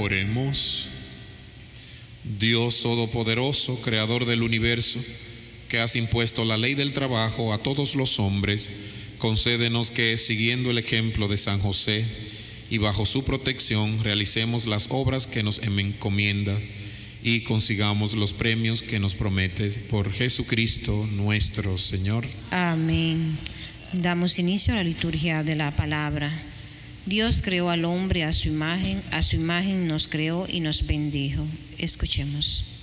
Oremos. Dios Todopoderoso, Creador del universo, que has impuesto la ley del trabajo a todos los hombres, concédenos que, siguiendo el ejemplo de San José y bajo su protección, realicemos las obras que nos encomienda y consigamos los premios que nos prometes por Jesucristo nuestro Señor. Amén. Damos inicio a la liturgia de la palabra. Dios creó al hombre a su imagen nos creó y nos bendijo. Escuchemos.